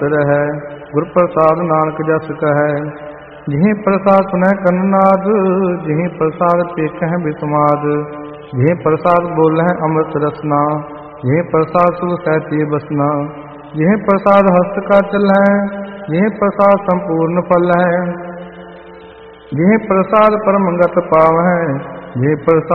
रहै। गुर प्रसाद नानक जस कहै। जिहि प्रसाद सुनह कन्नाद, जिहि प्रसाद पेखह बिस्माद। जिहि प्रसाद बोलह अमृत रसना, जिहि प्रसाद सुख सहती बसना। जिहि प्रसाद हस्त का चलह, जिहि प्रसाद संपूर्ण फल है। जिहि प्रसाद परम गत पावह, जिहि प्रसाद